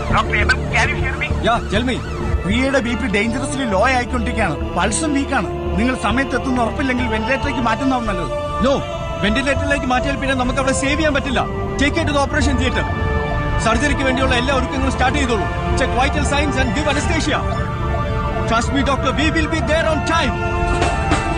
പ്രിയയുടെ B P dangerously law ആയിക്കൊണ്ടിരിക്കുകയാണ്. പൾസും വീക്കാണ്. നിങ്ങൾ സമയത്തെത്തുന്ന ഉറപ്പില്ലെങ്കിൽ വെന്റിലേറ്ററിലേക്ക് മാറ്റുന്നതാവും നല്ലത്. നോ, വെന്റിലേറ്ററിലേക്ക് മാറ്റിയാൽ പിന്നെ നമുക്ക് അവിടെ സേവ് ചെയ്യാൻ പറ്റില്ല. Take to the operation theatre. സർജറിക്ക് വേണ്ടിയുള്ള എല്ലാ ഒരുക്കങ്ങളും സ്റ്റാർട്ട് ചെയ്തോളൂ. Check vital signs and give anaesthesia. Trust me doctor, we will be there on time.